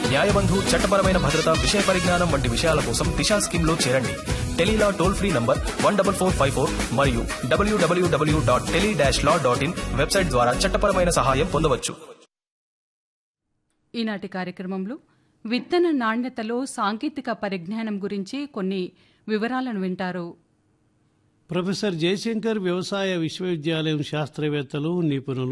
న్యాయబంధు, చట్టపరమైన భద్రత, విషయ పరిజ్ఞానం వంటి విషయాల కోసం దిశా స్కీమ్లో చేరండి. టెలీలా టోల్ ఫ్రీ నంబర్ 14454 మరియు www.tele-law.in వెబ్సైట్ ద్వారా చట్టపరమైన సహాయం పొందవచ్చు. ఈనాటి కార్యక్రమంలో విత్తన నాణ్యతలో సాంకేతిక పరిజ్ఞానం గురించి కొన్ని వివరాలను వింటారు. ప్రొఫెసర్ జయశంకర్ వ్యవసాయ విశ్వవిద్యాలయం శాస్త్రవేత్తలు, నిపుణులు.